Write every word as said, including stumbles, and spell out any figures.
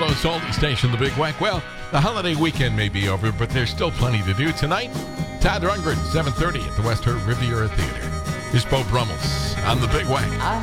Toronto's oldest station, the Big Wack. Well, the holiday weekend may be over, but there's still plenty to do tonight. Tad Rundgren, seven thirty at the West Riviera Theater. Here's Bo Brummels on the Big Wack.